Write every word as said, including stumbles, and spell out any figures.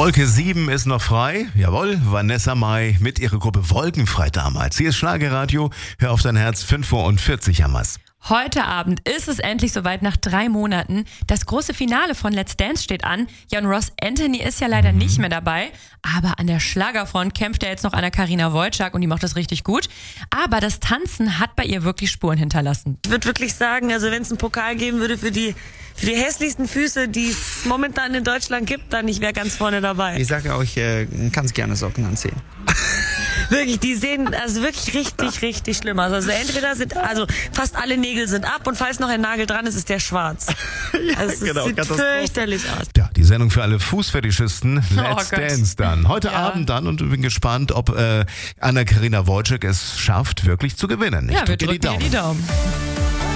Wolke sieben ist noch frei. Jawohl, Vanessa Mai mit ihrer Gruppe Wolkenfrei damals. Hier ist Schlagerradio. Hör auf dein Herz, fünf Uhr vierzig am Mass. Heute Abend ist es endlich soweit, nach drei Monaten. Das große Finale von Let's Dance steht an. Jan Ross Anthony ist ja leider nicht mehr dabei. Aber an der Schlagerfront kämpft er jetzt noch Anna Karina Wojcik und die macht das richtig gut. Aber das Tanzen hat bei ihr wirklich Spuren hinterlassen. Ich würde wirklich sagen, also wenn es einen Pokal geben würde für die, für die hässlichsten Füße, die es momentan in Deutschland gibt, dann ich wäre ganz vorne dabei. Ich sage auch, ich äh, kann gerne Socken anziehen. Wirklich, die sehen also wirklich richtig, richtig schlimm aus. Also entweder sind, also fast alle Nägel sind ab und falls noch ein Nagel dran ist, ist der schwarz. ja, also genau, es sieht fürchterlich aus. Ja, die Sendung für alle Fußfetischisten, Let's Oh Dance dann. Heute Ja. Abend dann und ich bin gespannt, ob äh, Anna Karina Wojcik es schafft, wirklich zu gewinnen. Ich Ja, wir drücke drücken die Daumen. ihr die Daumen.